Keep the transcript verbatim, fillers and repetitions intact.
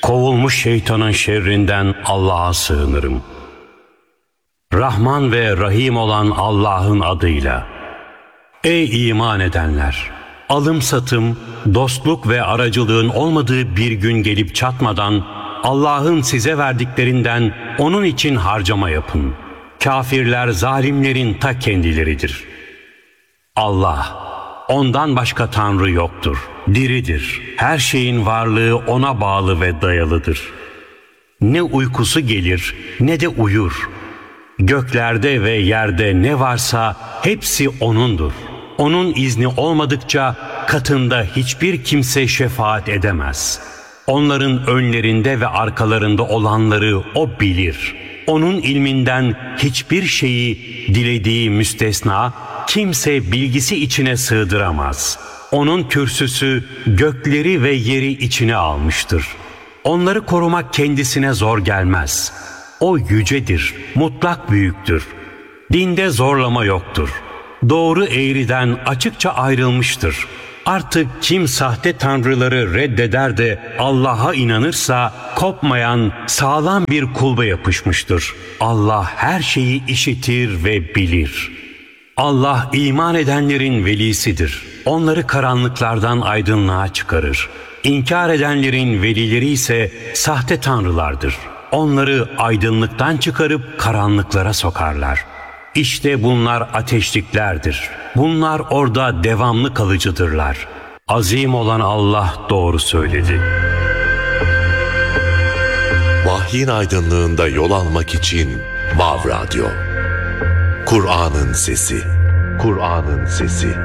Kovulmuş şeytanın şerrinden Allah'a sığınırım. Rahman ve Rahim olan Allah'ın adıyla. Ey iman edenler! Alım satım, dostluk ve aracılığın olmadığı bir gün gelip çatmadan Allah'ın size verdiklerinden onun için harcama yapın. Kafirler zalimlerin ta kendileridir. Allah, ondan başka Tanrı yoktur. Diridir. Her şeyin varlığı ona bağlı ve dayalıdır. Ne uykusu gelir ne de uyur. Göklerde ve yerde ne varsa hepsi O'nundur. Onun izni olmadıkça katında hiçbir kimse şefaat edemez. Onların önlerinde ve arkalarında olanları O bilir. Onun ilminden hiçbir şeyi dilediği müstesna kimse bilgisi içine sığdıramaz. Onun kürsüsü gökleri ve yeri içine almıştır. Onları korumak kendisine zor gelmez. O yücedir, mutlak büyüktür. Dinde zorlama yoktur. Doğru eğriden açıkça ayrılmıştır. Artık kim sahte tanrıları reddeder de Allah'a inanırsa kopmayan sağlam bir kulba yapışmıştır. Allah her şeyi işitir ve bilir. Allah iman edenlerin velisidir. Onları karanlıklardan aydınlığa çıkarır. İnkar edenlerin velileri ise sahte tanrılardır. Onları aydınlıktan çıkarıp karanlıklara sokarlar. İşte bunlar ateşliklerdir. Bunlar orada devamlı kalıcıdırlar. Azim olan Allah doğru söyledi. Vahyin aydınlığında yol almak için Vav Radyo. Kur'an'ın sesi. Kur'an'ın sesi.